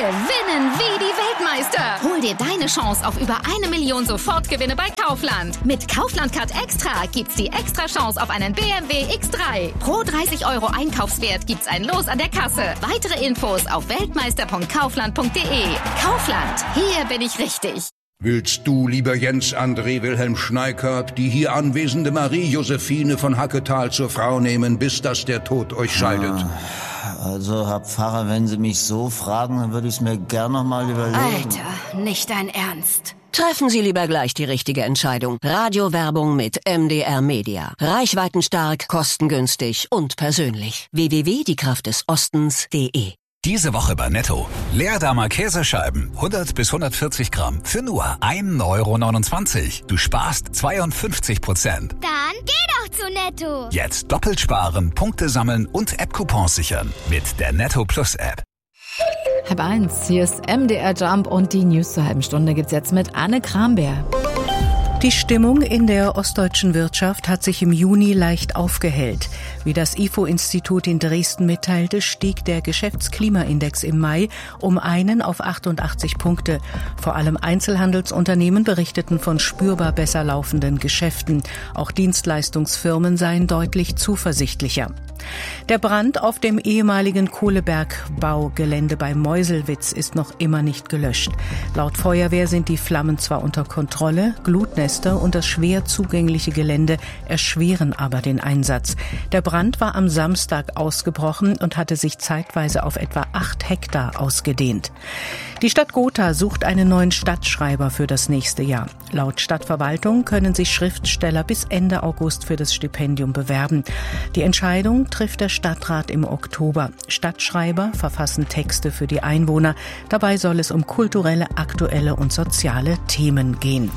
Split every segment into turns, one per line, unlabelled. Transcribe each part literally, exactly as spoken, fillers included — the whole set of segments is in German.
Gewinnen wie die Weltmeister. Hol dir deine Chance auf über eine Million Sofortgewinne bei Kaufland. Mit Kaufland Card Extra gibt's die extra Chance auf einen B M W X drei. Pro dreißig Euro Einkaufswert gibt's ein Los an der Kasse. Weitere Infos auf weltmeister punkt kaufland punkt de. Kaufland, hier bin ich richtig.
Willst du, lieber Jens André Wilhelm Schneikert, die hier anwesende Marie-Josephine von Hacketal zur Frau nehmen, bis dass der Tod euch scheidet?
Also, Herr Pfarrer, wenn Sie mich so fragen, dann würde ich es mir gern noch mal überlegen.
Alter, nicht dein Ernst.
Treffen Sie lieber gleich die richtige Entscheidung. Radiowerbung mit M D R Media. Reichweitenstark, kostengünstig und persönlich. w w w punkt die kraft des ostens punkt de.
Diese Woche bei Netto. Leerdammer Käsescheiben, hundert bis hundertvierzig Gramm, für nur ein Euro neunundzwanzig. Du sparst zweiundfünfzig Prozent.
Dann geh doch zu Netto.
Jetzt doppelt sparen, Punkte sammeln und App-Coupons sichern. Mit der Netto Plus App.
Halb eins, hier ist M D R Jump und die News zur halben Stunde gibt's jetzt mit Anne Kramberg.
Die Stimmung in der ostdeutschen Wirtschaft hat sich im Juni leicht aufgehellt. Wie das I F O-Institut in Dresden mitteilte, stieg der Geschäftsklimaindex im Mai um einen auf achtundachtzig Punkte. Vor allem Einzelhandelsunternehmen berichteten von spürbar besser laufenden Geschäften. Auch Dienstleistungsfirmen seien deutlich zuversichtlicher. Der Brand auf dem ehemaligen Kohlebergbaugelände bei Meuselwitz ist noch immer nicht gelöscht. Laut Feuerwehr sind die Flammen zwar unter Kontrolle, Glutnester und das schwer zugängliche Gelände erschweren aber den Einsatz. Der Brand war am Samstag ausgebrochen und hatte sich zeitweise auf etwa acht Hektar ausgedehnt. Die Stadt Gotha sucht einen neuen Stadtschreiber für das nächste Jahr. Laut Stadtverwaltung können sich Schriftsteller bis Ende August für das Stipendium bewerben. Die Entscheidung trifft der Stadtrat im Oktober. Stadtschreiber verfassen Texte für die Einwohner. Dabei soll es um kulturelle, aktuelle und soziale Themen gehen.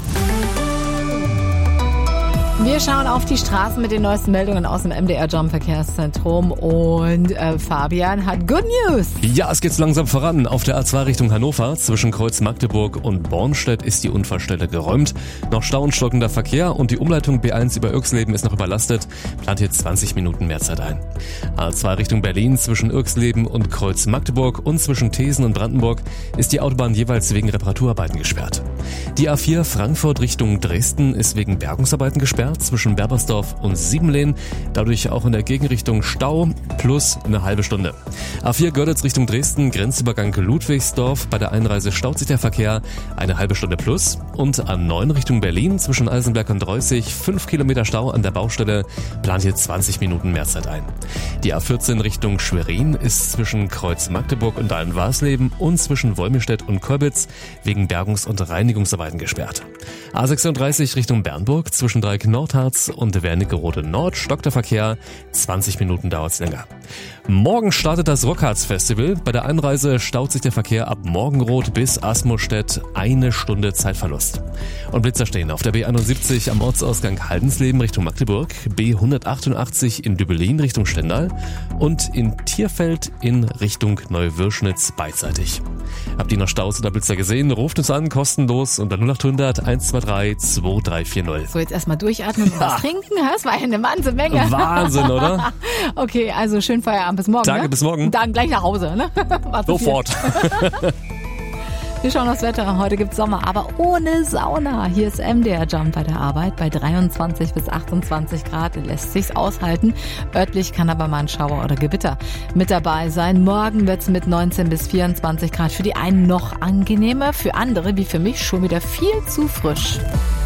Wir schauen auf die Straßen mit den neuesten Meldungen aus dem M D R Jump Verkehrszentrum und äh, Fabian hat Good News.
Ja, es geht langsam voran. Auf der A zwei Richtung Hannover zwischen Kreuz Magdeburg und Bornstedt ist die Unfallstelle geräumt. Noch Stau und stockender Verkehr und die Umleitung B eins über Irxleben ist noch überlastet. Plant hier zwanzig Minuten Mehrzeit ein. A zwei Richtung Berlin zwischen Irxleben und Kreuz Magdeburg und zwischen Thesen und Brandenburg ist die Autobahn jeweils wegen Reparaturarbeiten gesperrt. Die A vier Frankfurt Richtung Dresden ist wegen Bergungsarbeiten gesperrt zwischen Berbersdorf und Siebenlehn, dadurch auch in der Gegenrichtung Stau plus eine halbe Stunde. A vier Görlitz Richtung Dresden, Grenzübergang Ludwigsdorf, bei der Einreise staut sich der Verkehr eine halbe Stunde plus und A neun Richtung Berlin zwischen Eisenberg und Reußig, fünf Kilometer Stau an der Baustelle, plant hier zwanzig Minuten Mehrzeit ein. Die A vierzehn Richtung Schwerin ist zwischen Kreuz Magdeburg und Dahlen-Warsleben und zwischen Wolmirstedt und Kolbitz wegen Bergungs- und Reinigungsarbeiten gesperrt. A sechsunddreißig Richtung Bernburg zwischen Dreieck Nordharz und Wernigerode Nord stockt der Verkehr, zwanzig Minuten dauert es länger. Morgen startet das Rockharz-Festival. Bei der Einreise staut sich der Verkehr ab Morgenroth bis Asmostedt, eine Stunde Zeitverlust. Und Blitzer stehen auf der B einundsiebzig am Ortsausgang Haldensleben Richtung Magdeburg, B hundertachtundachtzig in Dübelin Richtung Stendal und in Tierfeld in Richtung Neuwirschnitz beidseitig. Habt ihr noch Staus oder Blitzer gesehen? Ruft uns an, kostenlos unter null achthundert eins zwei drei zwei drei vier null.
So, jetzt erstmal durchatmen und was trinken. Das war ja eine Wahnsinnmenge.
Wahnsinn, oder?
Okay, also schön Feierabend. Bis morgen.
Danke,
ne?
bis morgen.
Und dann gleich nach Hause. Ne?
Sofort.
Wir schauen aufs Wetter. Heute gibt's Sommer, aber ohne Sauna. Hier ist M D R Jump bei der Arbeit. Bei dreiundzwanzig bis achtundzwanzig Grad lässt sich's aushalten. Örtlich kann aber mal ein Schauer oder Gewitter mit dabei sein. Morgen wird's mit neunzehn bis vierundzwanzig Grad für die einen noch angenehmer, für andere wie für mich schon wieder viel zu frisch.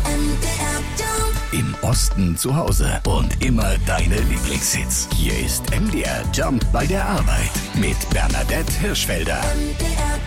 Im Osten zu Hause und immer deine Lieblingshits. Hier ist M D R Jump bei der Arbeit mit Bernadette Hirschfelder.